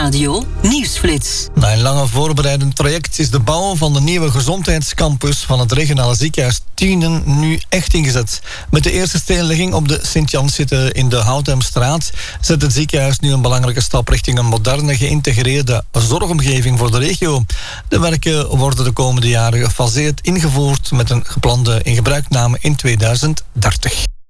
Radio Nieuwsflits. Na een lange voorbereidend traject is de bouw van de nieuwe gezondheidscampus van het regionale ziekenhuis Tienen nu echt ingezet. Met de eerste steenlegging op de Sint-Janszitte in de Houthemstraat zet het ziekenhuis nu een belangrijke stap richting een moderne, geïntegreerde zorgomgeving voor de regio. De werken worden de komende jaren gefaseerd ingevoerd met een geplande ingebruikname in 2030.